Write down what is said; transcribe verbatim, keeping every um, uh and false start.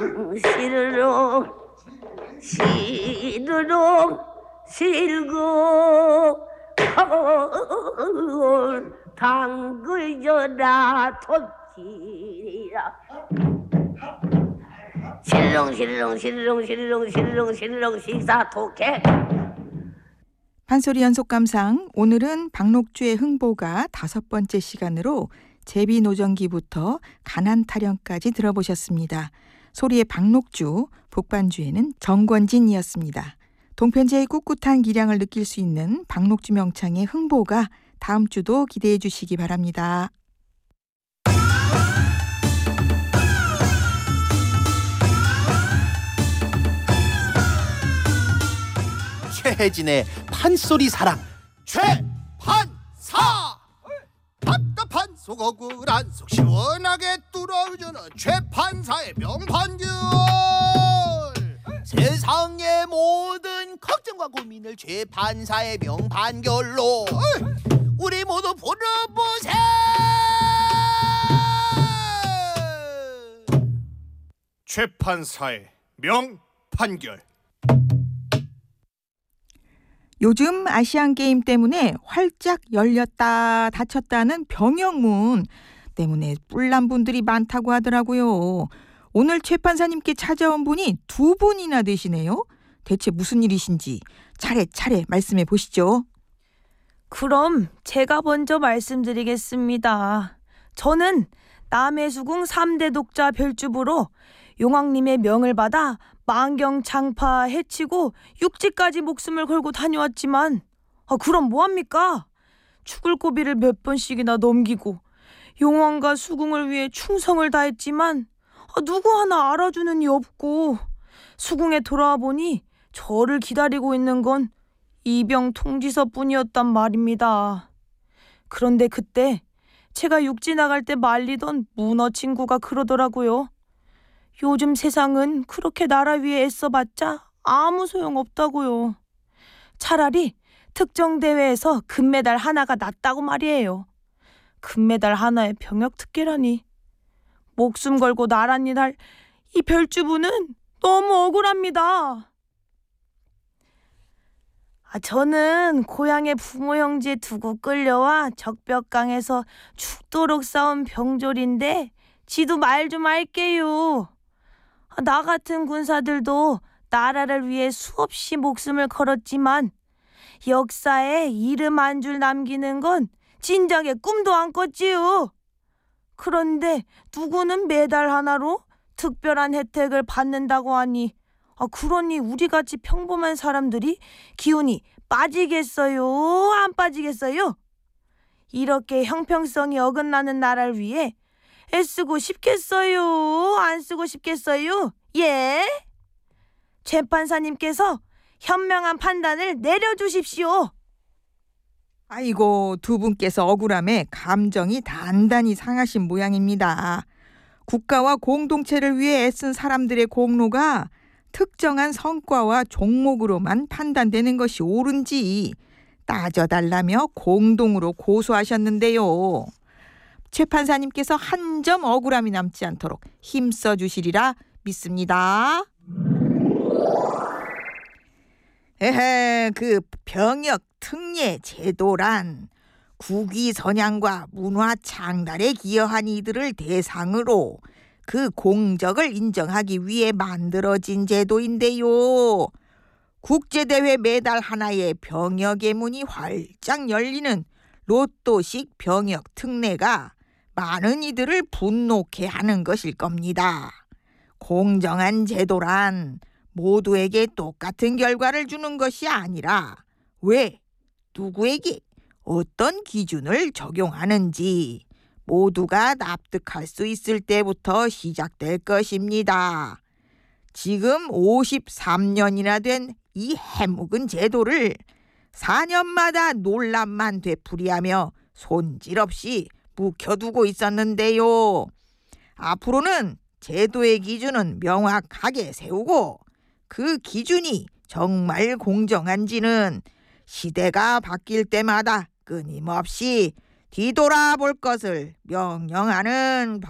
시르륵 시르륵 실고 헐 당글져라 톱질이라 시르륵 시르륵 시르륵 시르륵 시르륵 시르륵 식사토케. 판소리 연속 감상, 오늘은 박록주의 흥보가 다섯 번째 시간으로 제비노정기부터 가난타령까지 들어보셨습니다. 소리의 박록주, 북반주에는 정권진이었습니다. 동편제의 꿋꿋한 기량을 느낄 수 있는 박록주 명창의 흥보가 다음 주도 기대해 주시기 바랍니다. 최혜진의 판소리 사랑 최판사. 답답한 속 억울한 속 시원하게 뚫어주는 최판사의 명판결. 세상의 모든 걱정과 고민을 최판사의 명판결로 우리 모두 부르보세. 최판사의 명판결. 요즘 아시안게임 때문에 활짝 열렸다 닫혔다는 병역문 때문에 뿔난 분들이 많다고 하더라고요. 오늘 최 판사님께 찾아온 분이 두 분이나 되시네요. 대체 무슨 일이신지 차례차례 말씀해 보시죠. 그럼 제가 먼저 말씀드리겠습니다. 저는 남해수궁 삼 대 독자 별주부로 용왕님의 명을 받아 만경장파 해치고 육지까지 목숨을 걸고 다녀왔지만 아, 그럼 뭐합니까? 죽을 고비를 몇 번씩이나 넘기고 용왕과 수궁을 위해 충성을 다했지만 아, 누구 하나 알아주는 이 없고 수궁에 돌아와 보니 저를 기다리고 있는 건 이병 통지서뿐이었단 말입니다. 그런데 그때 제가 육지 나갈 때 말리던 문어 친구가 그러더라고요. 요즘 세상은 그렇게 나라 위에 애써봤자 아무 소용없다고요. 차라리 특정 대회에서 금메달 하나가 낫다고 말이에요. 금메달 하나에 병역 특혜라니. 목숨 걸고 나란히 날 이 별주부는 너무 억울합니다. 아, 저는 고향의 부모 형제 두고 끌려와 적벽강에서 죽도록 싸운 병졸인데 지도 말 좀 할게요. 나 같은 군사들도 나라를 위해 수없이 목숨을 걸었지만 역사에 이름 한 줄 남기는 건 진작에 꿈도 안 꿨지요. 그런데 누구는 메달 하나로 특별한 혜택을 받는다고 하니 아, 그러니 우리같이 평범한 사람들이 기운이 빠지겠어요? 안 빠지겠어요? 이렇게 형평성이 어긋나는 나라를 위해 애쓰고 싶겠어요? 안 쓰고 싶겠어요? 예? 재판사님께서 현명한 판단을 내려주십시오. 아이고, 두 분께서 억울함에 감정이 단단히 상하신 모양입니다. 국가와 공동체를 위해 애쓴 사람들의 공로가 특정한 성과와 종목으로만 판단되는 것이 옳은지 따져달라며 공동으로 고소하셨는데요. 최 판사님께서 한 점 억울함이 남지 않도록 힘써 주시리라 믿습니다. 에헤, 그 병역 특례 제도란 국위 선양과 문화 창달에 기여한 이들을 대상으로 그 공적을 인정하기 위해 만들어진 제도인데요. 국제대회 메달 하나에 병역의 문이 활짝 열리는 로또식 병역 특례가 많은 이들을 분노케 하는 것일 겁니다. 공정한 제도란 모두에게 똑같은 결과를 주는 것이 아니라 왜, 누구에게, 어떤 기준을 적용하는지 모두가 납득할 수 있을 때부터 시작될 것입니다. 지금 오십삼 년이나 된 이 해묵은 제도를 사 년마다 논란만 되풀이하며 손질 없이 묵혀두고 있었는데요. 앞으로는 제도의 기준은 명확하게 세우고 그 기준이 정말 공정한지는 시대가 바뀔 때마다 끊임없이 뒤돌아볼 것을 명령하는